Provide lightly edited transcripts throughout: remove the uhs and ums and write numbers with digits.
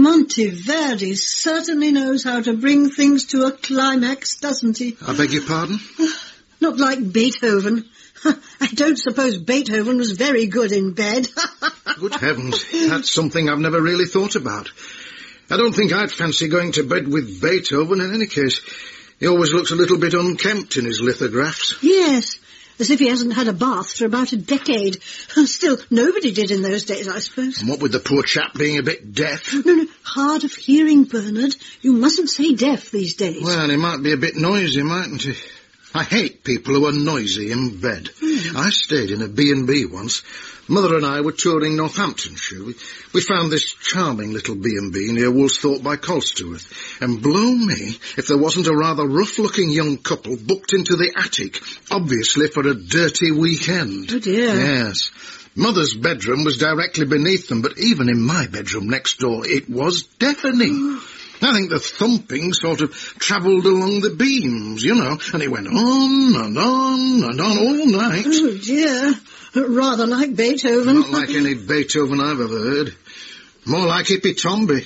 Monteverdi certainly knows how to bring things to a climax, doesn't he? I beg your pardon? Not like Beethoven. I don't suppose Beethoven was very good in bed. Good heavens, that's something I've never really thought about. I don't think I'd fancy going to bed with Beethoven in any case. He always looks a little bit unkempt in his lithographs. Yes, as if he hasn't had a bath for about a decade. Still, nobody did in those days, I suppose. And what with the poor chap being a bit deaf? No, hard of hearing, Bernard. You mustn't say deaf these days. Well, he might be a bit noisy, mightn't he? I hate people who are noisy in bed. I stayed in a B&B once. Mother and I were touring Northamptonshire. We found this charming little B&B near Woolsthorpe by Colsterworth. And blow me, if there wasn't a rather rough-looking young couple booked into the attic, obviously for a dirty weekend. Oh, dear. Yes. Mother's bedroom was directly beneath them, but even in my bedroom next door, it was deafening. I think the thumping sort of travelled along the beams, you know, and it went on and on and on all night. Oh, dear. Rather like Beethoven. Not like any Beethoven I've ever heard. More like Hippie Tomby.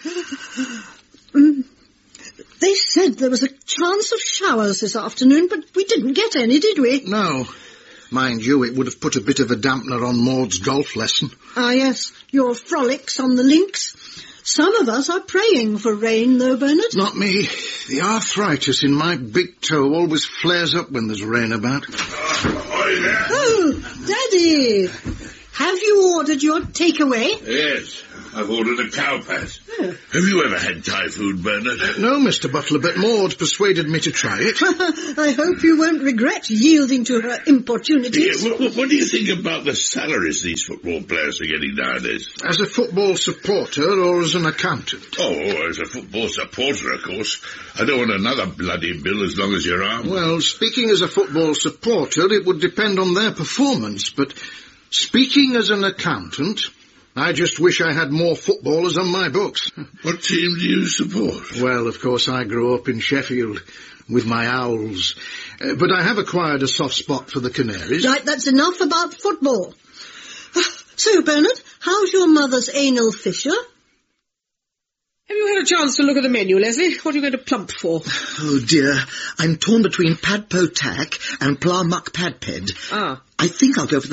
They said there was a chance of showers this afternoon, but we didn't get any, did we? No. Mind you, it would have put a bit of a dampener on Maud's golf lesson. Ah, yes, your frolics on the links. Some of us are praying for rain, though, Bernard. Not me. The arthritis in my big toe always flares up when there's rain about. Oh, Daddy! Have you ordered your takeaway? Yes, I've ordered a cow pat. Oh. Have you ever had Thai food, Bernard? No, Mr. Butler, but Maud persuaded me to try it. I hope you won't regret yielding to her importunities. Yeah, what do you think about the salaries these football players are getting nowadays? As a football supporter or as an accountant? Oh, as a football supporter, of course. I don't want another bloody bill as long as your arm. Well, speaking as a football supporter, it would depend on their performance, but speaking as an accountant, I just wish I had more footballers on my books. What team do you support? Well, of course, I grew up in Sheffield with my Owls. But I have acquired a soft spot for the Canaries. Right, that's enough about football. So, Bernard, how's your mother's anal fissure? Have you had a chance to look at the menu, Leslie? What are you going to plump for? Oh, dear. I'm torn between pad po tack and pla muck pad ped. Ah. I think I'll go for the